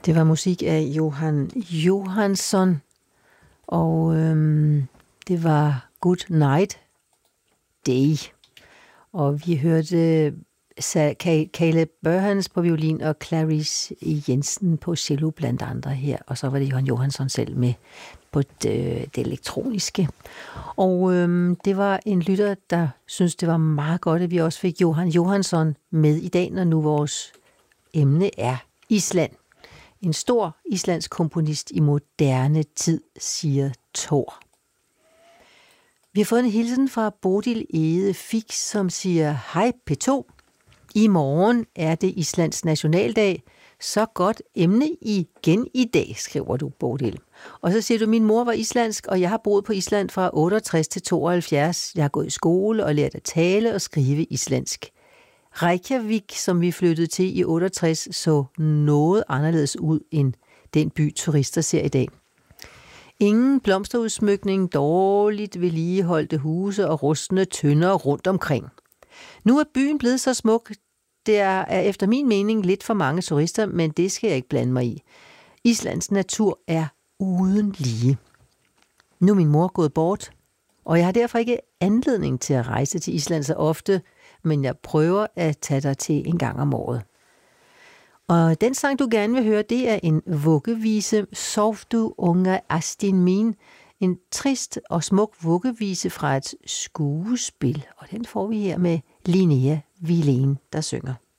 Det var musik af Johan Johansson, og det var Good Night Day. Og vi hørte Caleb Burhans på violin og Clarice Jensen på cello blandt andre her. Og så var det Johan Johansson selv med på det elektroniske. Og det var en lytter, der synes det var meget godt, at vi også fik Johan Johansson med i dag, når nu vores emne er Island. En stor islandsk komponist i moderne tid, siger Thor. Vi har fået en hilsen fra Bodil Ede Fix, som siger: Hej P2. I morgen er det Islands nationaldag. Så godt emne igen i dag, skriver du, Bodil. Og så siger du: min mor var islandsk, og jeg har boet på Island fra 68 til 72. Jeg har gået i skole og lært at tale og skrive islandsk. Reykjavik, som vi flyttede til i 68, så noget anderledes ud end den by, turister ser i dag. Ingen blomsterudsmykning, dårligt vedligeholdte huse og rustne tønder rundt omkring. Nu er byen blevet så smuk. Der er efter min mening lidt for mange turister, men det skal jeg ikke blande mig i. Islands natur er uden lige. Nu er min mor gået bort, og jeg har derfor ikke anledning til at rejse til Island så ofte, men jeg prøver at tage dig til en gang om året. Og den sang, du gerne vil høre, det er en vuggevise, Sovdu unga Astin min, en trist og smuk vuggevise fra et skuespil, og den får vi her med Linnea Wilén, der synger.